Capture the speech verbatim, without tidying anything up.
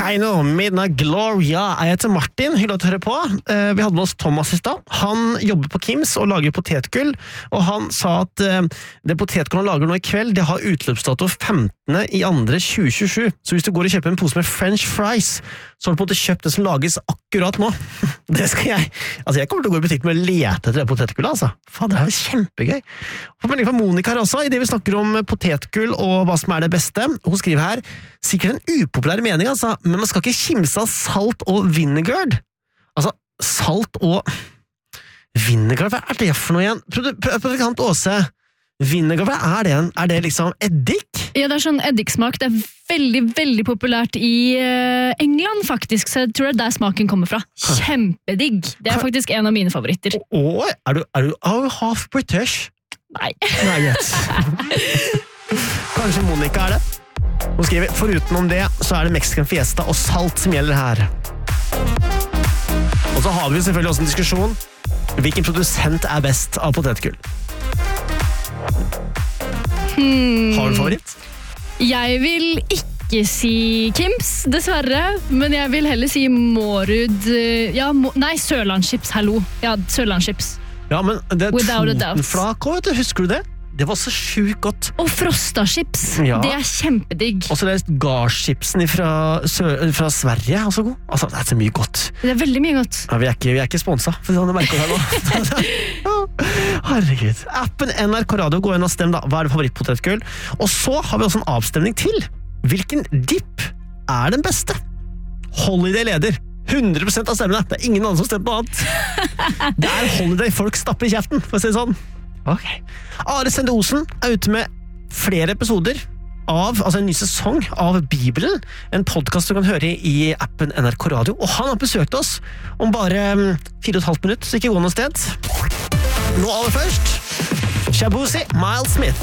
I know, Midnight Gloria. Jeg heter Martin, hyggelig at du hører på. Eh, vi hadde med oss Thomas i stad. Han jobber på Kims og lager potetgull, og han sa at eh, det potetgull han lager nå i kveld, det har utløpsdato femtende i andre tjue tjuesju. Så hvis du går og kjøper en pose med French fries, så har du på en måte kjøpt det som lages akkurat nå. Det skal jeg. Altså, jeg kommer til å gå i butikken med å lete etter det potetgullet, altså. Faen, det er jo kjempegøy. Og melding fra Monika her også, i det vi snakker om potetgull og hva som er det beste. Hun skriver her, sikkert en upopulær mening, altså, men man skal ikke kimse av salt og vinegar. Altså, salt og vinegar, hva er det for noe igjen? Praktikant Åse, vinegar, hva er det? Er det liksom eddik? Ja, det er sånn eddiksmak. Det er veldig, veldig populært i uh, England, faktisk, så jeg tror det er der smaken kommer fra. Kjempedigg. Det er faktisk en av mine favoritter. Åh, er du, er du oh, half British? Nei. Nei, yes. Kanskje Monika er det? Hun skriver, foruten om det, så er det Mexican Fiesta og salt som gjelder her. Og så har vi selvfølgelig også en diskusjon. Hvilken produsent er best av potetgull? Hmm. Har du en favoritt? Jeg vil ikke si Kims, dessverre, men jeg vil heller si Mårud, ja, må, nei, Sørlandschips, hallo. Ja, Sørlandschips. Ja, men det er Without a doubt. Totenflak også, vet du, husker du det? Det var så sjukt godt. Og Frosta-chips, Ja. det er kjempedigg. Og så er det garchipsen fra, fra Sverige, også god. Altså, det er så mye godt. Det er veldig mye godt. Ja, vi er ikke, vi er ikke sponset, for sånn det merker jeg nå. Herregud. Appen N R K Radio, gå inn og stem da. Hva er det favorittpotetgull? Og så har vi også en avstemning til. Hvilken dip er den beste? Holiday leder. hundre prosent av stemmene. Det er ingen andre som stemmer på annet. Det er Holiday folk stapper i kjeften, for å si det sånn. Ok. Are Sende Osen er ute med flere episoder av, altså en ny sesong av Bibelen, en podcast du kan høre i appen N R K Radio, og han har besøkt oss om bare fire og et halvt minutt, så ikke gå noe sted. Nå aller først, Shabuzi, Miles Smith.